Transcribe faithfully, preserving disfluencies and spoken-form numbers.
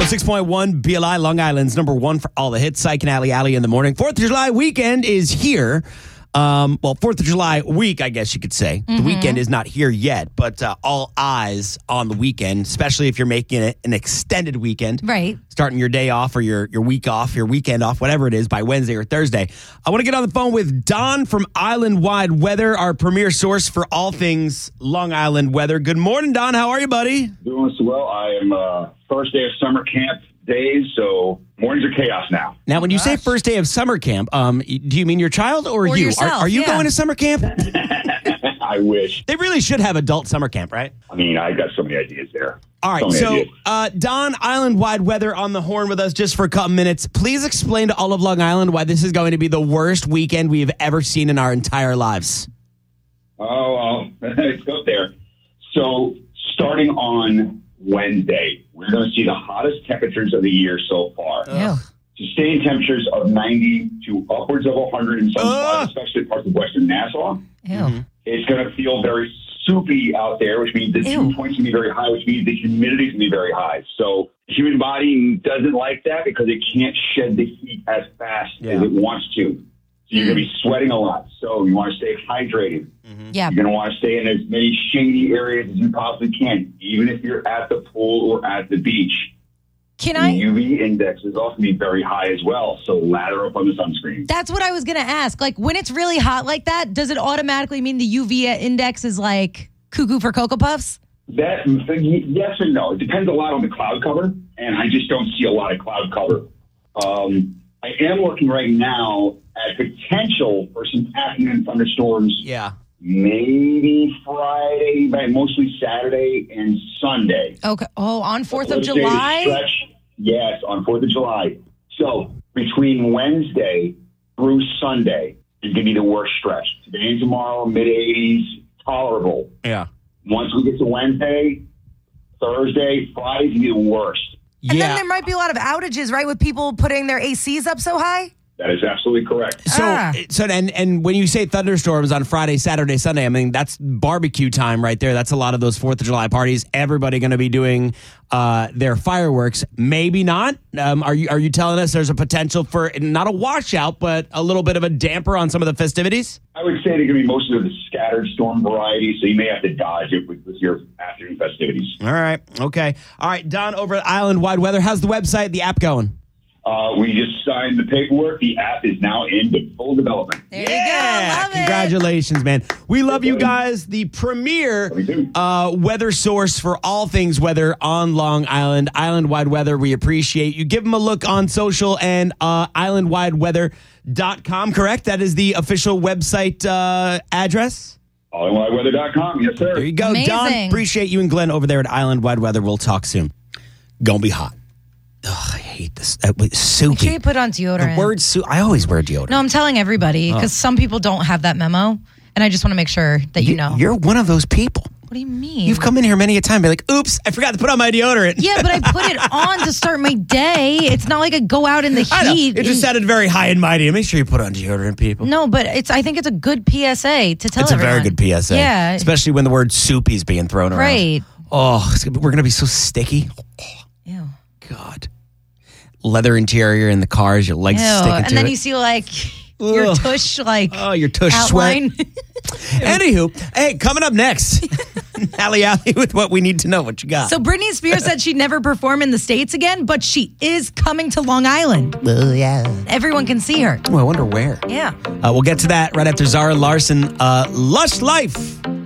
six point one B L I, Long Island's number one for all the hits. Syke and Alley Alley in the morning. Fourth of July weekend is here. Um, well, Fourth of July week, I guess you could say. Mm-hmm. The weekend is not here yet, but uh, all eyes on the weekend, especially if you're making it an extended weekend. Right. Starting your day off or your, your week off, your weekend off, whatever it is, by Wednesday or Thursday. I want to get on the phone with Don from Island Wide Weather, our premier source for all things Long Island weather. Good morning, Don. How are you, buddy? Doing so well. I am uh, first day of summer camp days, so mornings are chaos now. Now, when you say first day of summer camp, um, do you mean your child or, or you? Yourself, are, are you yeah. going to summer camp? I wish. They really should have adult summer camp, right? I mean, I got so many ideas there. All right, so, so uh, Don, Island Wide Weather on the horn with us just for a couple minutes. Please explain to all of Long Island why this is going to be the worst weekend we've ever seen in our entire lives. Oh, well, let's go there. So starting on Wednesday, we're going to see the hottest temperatures of the year so far. Ew. Sustained temperatures of ninety to upwards of one hundred in some uh. spots, especially parts of western Nassau. Ew. Mm-hmm. It's going to feel very soupy out there, which means the dew point's going to be very high, which means the humidity is going to be very high. So the human body doesn't like that because it can't shed the heat as fast Yeah. as it wants to. So you're going to be sweating a lot. So you want to stay hydrated. Mm-hmm. Yeah. You're going to want to stay in as many shady areas as you possibly can, even if you're at the pool or at the beach. Can The I? U V index is also going to be very high as well, so lather up on the sunscreen. That's what I was going to ask. Like, when it's really hot like that, does it automatically mean the U V index is like cuckoo for Cocoa Puffs? That yes and no. It depends a lot on the cloud cover, and I just don't see a lot of cloud cover. Um, I am looking right now at potential for some afternoon thunderstorms. Yeah. Maybe Friday, but mostly Saturday and Sunday. Okay. Oh, on fourth of Let's say July? Stretch, yes, on fourth of July. So between Wednesday through Sunday is going to be the worst stretch. Today and tomorrow, mid eighties, tolerable. Yeah. Once we get to Wednesday, Thursday, Friday's going to be the worst. And yeah. then there might be a lot of outages, right, with people putting their A Cs up so high? That is absolutely correct. So, Ah. so and and when you say thunderstorms on Friday, Saturday, Sunday, I mean, that's barbecue time right there. That's a lot of those fourth of July parties. Everybody going to be doing uh, their fireworks. Maybe not. Um, are you are you telling us there's a potential for not a washout, but a little bit of a damper on some of the festivities? I would say they're going to be mostly of the scattered storm variety, so you may have to dodge it with, with your afternoon festivities. All right. Okay. All right. Don, over at Island Wide Weather, how's the website, the app going? Uh, we just signed the paperwork. The app is now in full development. There you go. Love it. Congratulations, man. We love you guys. The premier We do. uh, weather source for all things weather on Long Island. Island Wide Weather, we appreciate you. Give them a look on social and uh, island wide weather dot com, correct? That is the official website uh, address? all in wide weather dot com. Yes, sir. There you go. Amazing. Don, appreciate you and Glenn over there at Island Wide Weather. We'll talk soon. Gonna be hot. Ugh, I hate this. That was Make soupy. sure you put on deodorant. The word soup. I always wear deodorant. No, I'm telling everybody because some people don't have that memo, and I just want to make sure that you know. You're one of those people. What do you mean? You've come in here many a time, be like, oops, I forgot to put on my deodorant. Yeah, but I put it on to start my day. It's not like I go out in the I know. heat. It just sounded very high and mighty. Make sure you put on deodorant, people. No, but it's. I think it's a good P S A to tell It's a everyone. very good P S A. Yeah. Especially when the word soupy is being thrown around. Right. Oh, it's gonna be- we're going to be so sticky. Ew. God. Leather interior in the cars, your legs Ew. sticking And to then it. you see like your Ugh. tush like Oh, your tush outline. sweat. Anywho, hey, coming up next, Allie Alley with what we need to know. What you got? So Britney Spears said she'd never perform in the States again, but she is coming to Long Island. Oh, yeah. Everyone can see her. Oh, I wonder where. Yeah. Uh, we'll get to that right after Zara Larson. Uh, Lush Life.